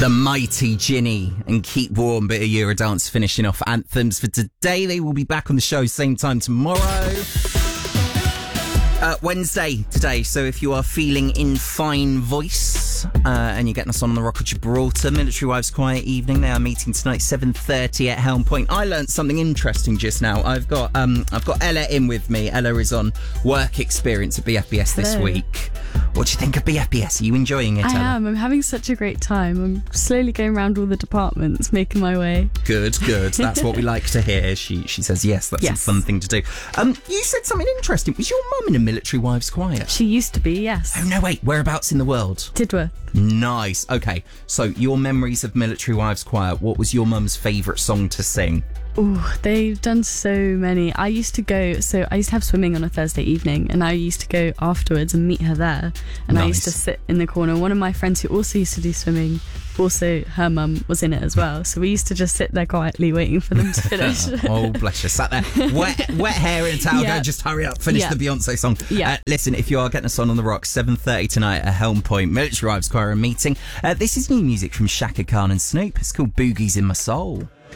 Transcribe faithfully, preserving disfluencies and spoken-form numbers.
The mighty Ginny and Keep Warm, bit of Eurodance finishing off anthems for today. They will be back on the show same time tomorrow. Uh, Wednesday today, so if you are feeling in fine voice uh, and you're getting us on the Rock of Gibraltar, Military Wives Quiet Evening, they are meeting tonight seven thirty at Helm Point. I learnt something interesting just now. I've got um, I've got Ella in with me. Ella is on work experience at B F B S this Hello. week. What do you think of B F B S? Are you enjoying it, I Ella? am. I'm having such a great time. I'm slowly going around all the departments, making my way. Good, good. That's what we like to hear. She she says yes, that's Yes. a fun thing to do. Um, you said something interesting. Was your mum in a Military Wives Choir? She used to be, yes. Oh, no, wait. Whereabouts in the world? Tidworth. Nice. Okay, so your memories of Military Wives Choir. What was your mum's favourite song to sing? Oh, they've done so many. I used to go, so I used to have swimming on a Thursday evening, and I used to go afterwards and meet her there. And I used to Nice. sit in the corner. One of my friends who also used to do swimming, also her mum was in it as well. So we used to just sit there quietly waiting for them to finish. Oh, bless you. Sat there, wet, wet hair in a towel, Yeah. going, just hurry up, finish Yeah. the Beyonce song. Yeah. Uh, listen, if you are getting us on on the Rock, seven thirty tonight at Helm Point, Military Wives Choir meeting. Uh, this is new music from Shaka Khan and Snoop. It's called Boogies in My Soul.